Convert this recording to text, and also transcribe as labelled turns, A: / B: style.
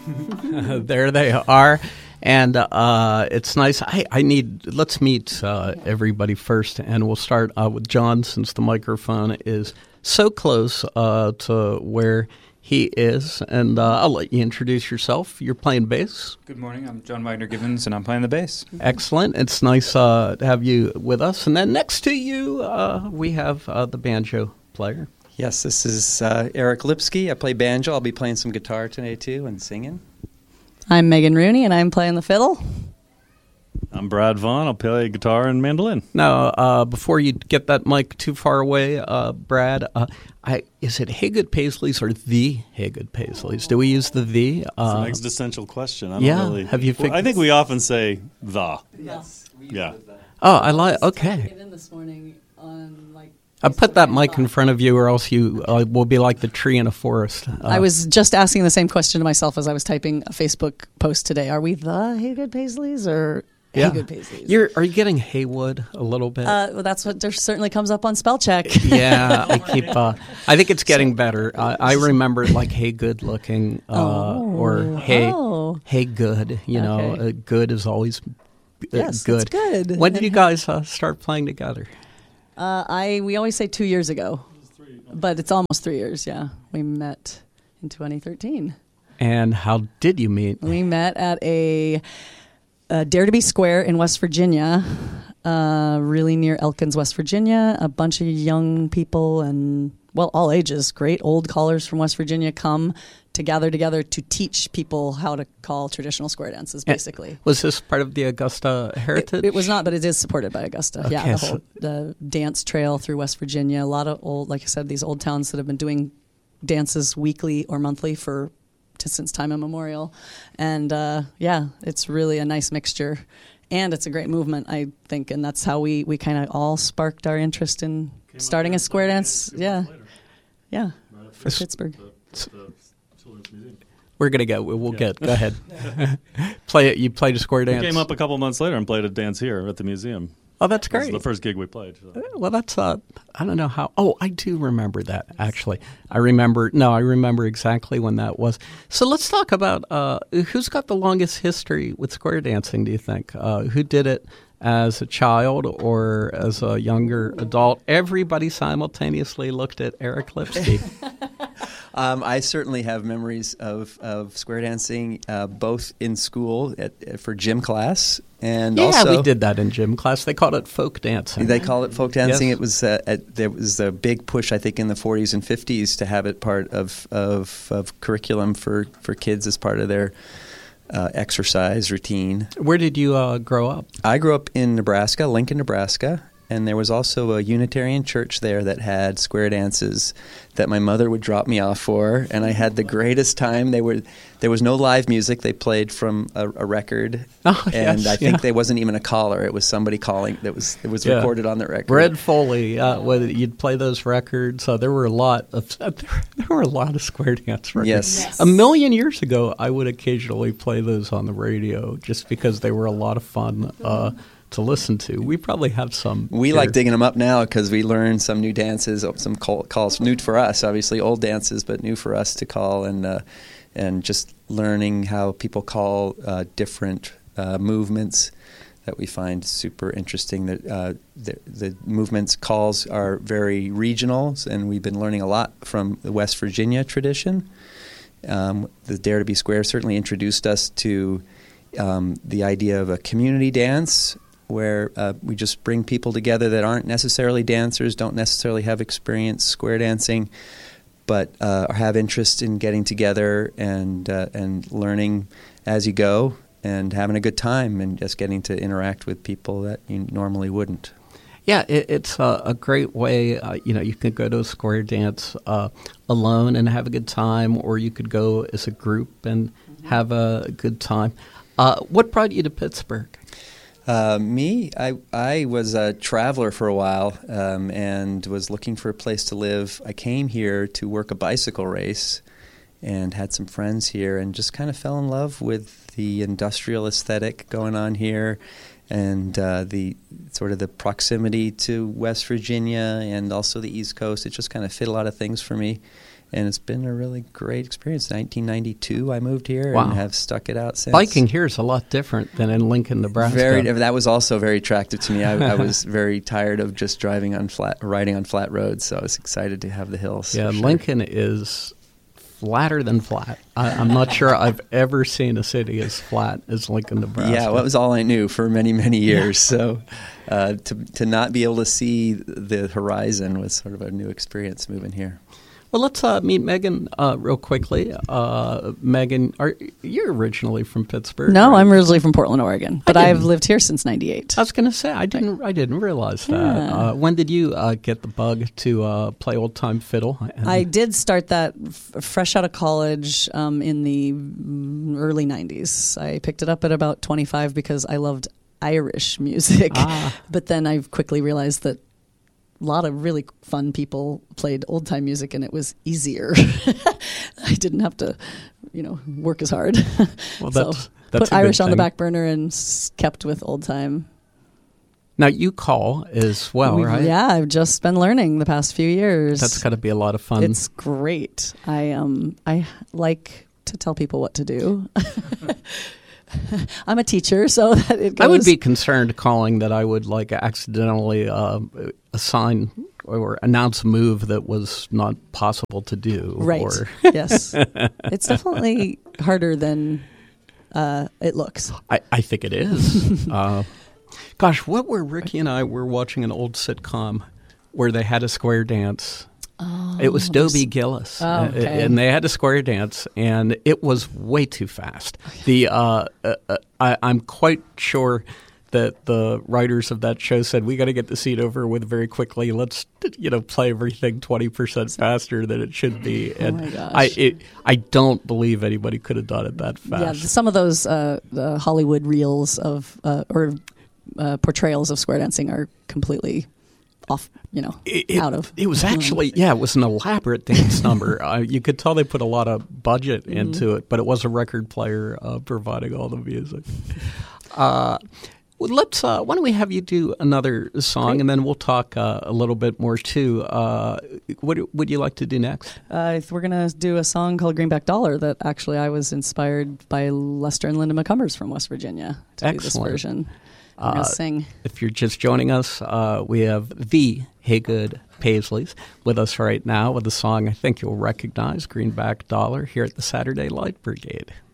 A: There they are. And it's nice. Let's meet everybody first, and we'll start with John, since the microphone is so close to where he is. And I'll let you introduce yourself. You're playing bass.
B: Good morning. I'm John Wagner-Givens, and I'm playing the bass.
A: Excellent. It's nice to have you with us. And then next to you, we have the banjo player.
C: Yes, this is Eric Lipsky. I play banjo. I'll be playing some guitar today, too, and singing.
D: I'm Megan Rooney, and I'm playing the fiddle.
E: I'm Brad Vaughn. I'll play guitar and mandolin.
A: Now, before you get that mic too far away, Brad, is it Haygood Paisleys or the Haygood Paisleys? Do we use the "the"?
E: It's an existential question. I don't
A: yeah.
E: really.
A: Have you figured?
E: I think we often say "the."
D: Yes.
E: Yeah.
A: Oh, I like. Okay.
D: In this morning on like.
A: I put that mic in front of you, or else you will be like the tree in a forest.
D: I was just asking the same question to myself as I was typing a Facebook post today. Are we the Haygood Paisleys or Haygood Paisleys?
A: Are you getting Haywood a little bit?
D: Well, that's what certainly comes up on spell check.
A: Yeah, I think it's getting better. I remember like "Hey, good looking," or "Hey, good." You know, good is always
D: yes,
A: good.
D: That's good.
A: When did you guys start playing together?
D: We always say 2 years ago, but it's almost 3 years. Yeah, we met in 2013.
A: And how did you meet?
D: We met at a Dare to Be Square in West Virginia, really near Elkins, West Virginia. A bunch of young people and, well, all ages, great old callers from West Virginia come to gather together to teach people how to call traditional square dances, basically.
A: Was this part of the Augusta Heritage?
D: It was not, but it is supported by Augusta.
A: Okay,
D: yeah, the dance trail through West Virginia. A lot of old, like I said, these old towns that have been doing dances weekly or monthly since time immemorial. And it's really a nice mixture. And it's a great movement, I think. And that's how we kind of all sparked our interest in starting a square dance. Yeah. For Pittsburgh.
A: We're going to go. We'll get. Go ahead. Play it. You played a square dance.
E: We came up a couple months later and played a dance here at the museum.
A: Oh, that's great.
E: This is the first gig we played. So.
A: Well, that's, I don't know how. Oh, I do remember that, actually. I remember exactly when that was. So let's talk about who's got the longest history with square dancing, do you think? Who did it as a child or as a younger adult? Everybody simultaneously looked at Eric Lipsky.
C: I certainly have memories of square dancing, both in school for gym class and also...
A: Yeah, we did that in gym class. They called it folk dancing.
C: They call it folk dancing.
A: Yes.
C: There was a big push, I think, in the 40s and 50s to have it part of curriculum for kids as part of their exercise routine.
A: Where did you grow up?
C: I grew up in Nebraska, Lincoln, Nebraska. And there was also a Unitarian church there that had square dances that my mother would drop me off for, and I had the greatest time. There was no live music. They played from a record, and I think there wasn't even a caller. It was somebody calling. It was recorded on the record.
A: Red Foley, whether you'd play those records. There were a lot of square dance records.
C: Yes.
A: A million years ago, I would occasionally play those on the radio just because they were a lot of fun. To listen to. We probably have some.
C: We like digging them up now because we learned some new dances, some calls, new for us, obviously old dances, but new for us to call, and just learning how people call different movements that we find super interesting. That the movements calls are very regional, and we've been learning a lot from the West Virginia tradition. The Dare to Be Square certainly introduced us to the idea of a community dance, where we just bring people together that aren't necessarily dancers, don't necessarily have experience square dancing, but have interest in getting together and learning as you go and having a good time and just getting to interact with people that you normally wouldn't.
A: Yeah, it's a great way. You could go to a square dance alone and have a good time, or you could go as a group and have a good time. What brought you to Pittsburgh?
C: Me, I was a traveler for a while and was looking for a place to live. I came here to work a bicycle race and had some friends here and just kind of fell in love with the industrial aesthetic going on here and the sort of the proximity to West Virginia and also the East Coast. It just kind of fit a lot of things for me. and it's been a really great experience. 1992, I moved here
A: Wow.
C: and have stuck it out since.
A: Biking here is a lot different than in Lincoln, Nebraska.
C: That was also very attractive to me. I was very tired of just riding on flat roads, so I was excited to have the hills.
A: Yeah,
C: for sure.
A: Lincoln is flatter than flat. I'm not sure I've ever seen a city as flat as Lincoln, Nebraska.
C: Yeah, well, that was all I knew for many, many years. So to not be able to see the horizon was sort of a new experience moving here.
A: Well, let's meet Megan real quickly. Megan, you're originally from Pittsburgh?
D: No,
A: right?
D: I'm originally from Portland, Oregon, but I've lived here since '98.
A: I was going to say I didn't realize that.
D: Yeah.
A: When did you get the bug to play old time fiddle?
D: I did start that fresh out of college in the early '90s. I picked it up at about 25 because I loved Irish music, but then I quickly realized that a lot of really fun people played old time music, and it was easier. I didn't have to, work as hard.
A: Well,
D: so
A: that's
D: put
A: a
D: Irish
A: good
D: on the
A: thing.
D: back burner and kept with old time.
A: Now you call as well, right?
D: Yeah, I've just been learning the past few years.
A: That's got to be a lot of fun.
D: It's great. I like to tell people what to do. I'm a teacher, so that it goes.
A: I would be concerned calling that I would accidentally assign or announce a move that was not possible to do.
D: Right.
A: Or
D: Yes. It's definitely harder than it looks.
A: I think it is. Gosh, what were Ricky and I were watching an old sitcom where they had a square dance. It was Dobie Gillis,
D: okay.
A: and they had a square dance, and it was way too fast. I'm quite sure that the writers of that show said, we got to get the scene over with very quickly. Let's play everything 20% faster than it should be. And
D: my gosh.
A: I don't believe anybody could have done it that fast.
D: Yeah, some of those Hollywood reels of or portrayals of square dancing are completely off, out of.
A: It was actually, it was an elaborate dance number. You could tell they put a lot of budget into it, but it was a record player providing all the music. Let's. Why don't we have you do another song,
D: Great.
A: and then we'll talk a little bit more too. What would you like to do next?
D: We're going to do a song called Greenback Dollar that actually I was inspired by Lester and Linda McCumbers from West Virginia to do this
A: Excellent.
D: version. We're going to sing.
A: If you're just joining us, we have the Haygood Paisleys with us right now with a song I think you'll recognize, Greenback Dollar, here at the Saturday Light Brigade.